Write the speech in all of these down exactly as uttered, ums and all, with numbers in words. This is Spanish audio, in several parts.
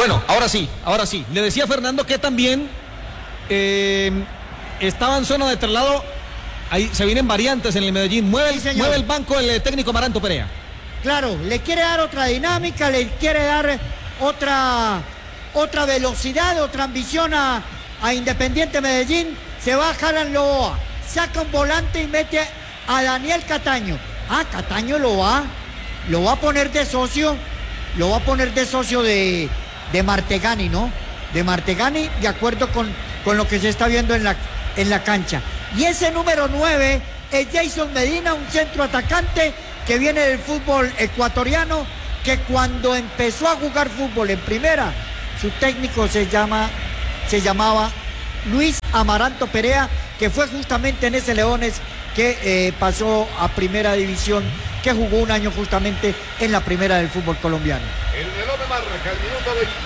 Bueno, ahora sí, ahora sí. Le decía a Fernando que también eh, estaba en zona de traslado. Ahí se vienen variantes en el Medellín. Mueve el, Sí, mueve el banco el técnico Maranto Perea. Claro, le quiere dar otra dinámica, le quiere dar otra, otra velocidad, otra ambición a, a Independiente Medellín. Se va a Jalan Loboa, saca un volante y mete a Daniel Cataño. Ah, Cataño lo va, lo va a poner de socio, lo va a poner de socio de, de Martegani, ¿no? De Martegani, de acuerdo con, con lo que se está viendo en la, en la cancha. Y ese número nueve es Jason Medina, un centro atacante que viene del fútbol ecuatoriano, que cuando empezó a jugar fútbol en primera, su técnico se llama, se llamaba Luis Amaranto Perea, que fue justamente en ese Leones que eh, pasó a primera división, que jugó un año justamente en la primera del fútbol colombiano. El reloj me marca el minuto veinte.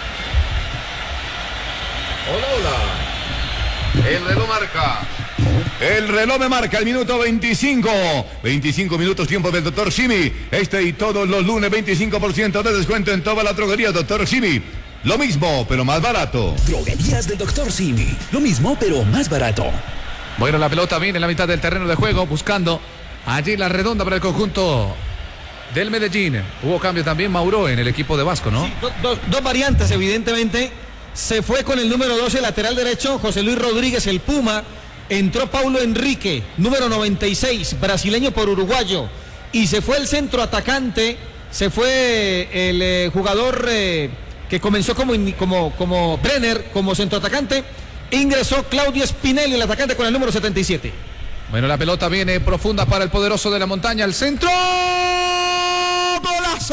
Hola, hola. El reloj marca. El reloj me marca el minuto veinticinco. veinticinco minutos, tiempo del doctor Simi. Este y todos los lunes, veinticinco por ciento de descuento en toda la droguería doctor Simi. Lo mismo, pero más barato. Droguerías del doctor Simi. Lo mismo, pero más barato. Bueno, la pelota viene en la mitad del terreno de juego, buscando allí la redonda para el conjunto del Medellín. Hubo cambio también, Mauro, en el equipo de Vasco, ¿no? Sí, do, do, dos variantes, evidentemente. Se fue con el número doce, lateral derecho, José Luis Rodríguez, el Puma. Entró Paulo Enrique, número noventa y seis, brasileño por uruguayo. Y se fue el centro atacante, se fue el eh, jugador eh, que comenzó como, como, como Brenner, como centro atacante. Ingresó Claudio Spinelli, el atacante, con el número setenta y siete. Bueno, la pelota viene profunda para el poderoso de la montaña. El centro. ¡Golazo!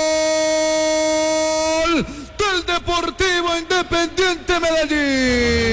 ¡Gol del Deportivo Independiente Medellín!